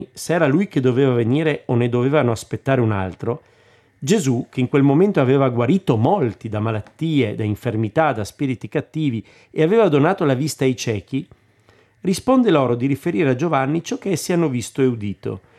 se era lui che doveva venire o ne dovevano aspettare un altro, Gesù, che in quel momento aveva guarito molti da malattie, da infermità, da spiriti cattivi e aveva donato la vista ai ciechi, risponde loro di riferire a Giovanni ciò che essi hanno visto e udito.